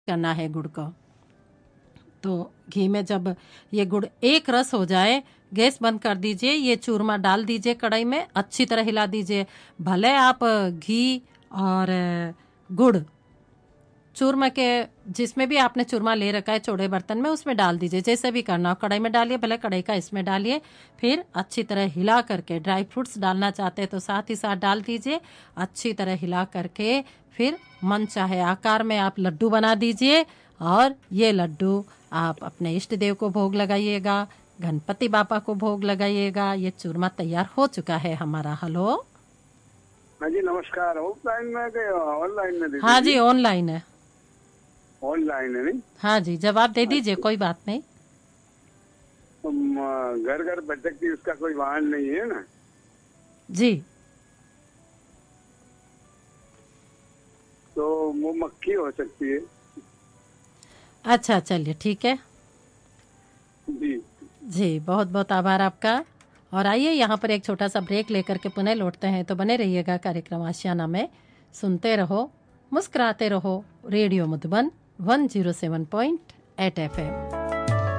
करना है गुड़ को। तो घी में जब ये गुड़ एक रस हो जाए, गैस बंद कर दीजिए, ये चूरमा डाल दीजिए कढ़ाई में, अच्छी तरह हिला दीजिए। भले आप घी और गुड़ चूरमा के जिसमें भी आपने चूरमा ले रखा है चौड़े बर्तन में, उसमें डाल दीजिए। जैसे भी करना हो, कढ़ाई में डालिए, भले कढ़ाई का इसमें डालिए। फिर अच्छी तरह हिला करके, ड्राई फ्रूट्स डालना चाहते हैं तो साथ ही साथ डाल दीजिए। अच्छी तरह हिला करके फिर मन चाहे आकार में आप लड्डू बना दीजिए, और ये लड्डू आप अपने इष्ट देव को भोग लगाइएगा, गणपति बापा को भोग लगाइएगा। ये चूरमा तैयार हो चुका है हमारा। हेलो, हाँ जी नमस्कार। ऑफलाइन में कि ऑनलाइन में? हाँ जी ऑनलाइन है। ऑनलाइन है नहीं? हाँ जी, जवाब दे दीजिए, कोई बात नहीं। घर घर भटकती उसका कोई वाहन नहीं है ना जी, तो वो मक्खी हो सकती है। अच्छा चलिए ठीक है जी जी, बहुत बहुत आभार आपका। और आइए यहाँ पर एक छोटा सा ब्रेक लेकर के पुनः लौटते हैं। तो बने रहिएगा कार्यक्रम आशियाना में। सुनते रहो, मुस्कुराते रहो। Radio Madhuban 107.8 FM।